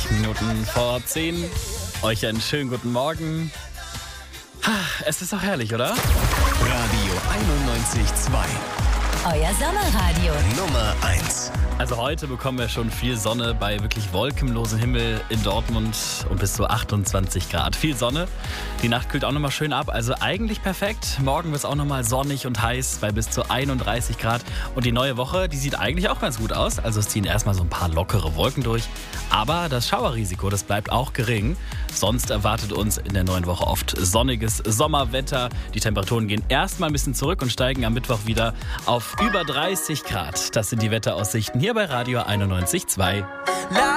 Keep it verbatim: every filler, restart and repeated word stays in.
Minuten vor zehn. Euch einen schönen guten Morgen. Es ist doch herrlich, oder? Radio einundneunzig Komma zwei. Euer Sommerradio. Nummer eins. Also heute bekommen wir schon viel Sonne bei wirklich wolkenlosem Himmel in Dortmund und bis zu achtundzwanzig Grad. Viel Sonne. Die Nacht kühlt auch nochmal schön ab, also eigentlich perfekt. Morgen wird es auch nochmal sonnig und heiß bei bis zu einunddreißig Grad. Und die neue Woche, die sieht eigentlich auch ganz gut aus. Also es ziehen erstmal so ein paar lockere Wolken durch. Aber das Schauerrisiko, das bleibt auch gering. Sonst erwartet uns in der neuen Woche oft sonniges Sommerwetter. Die Temperaturen gehen erstmal ein bisschen zurück und steigen am Mittwoch wieder auf über dreißig Grad. Das sind die Wetteraussichten hier bei Radio einundneunzig Komma zwei.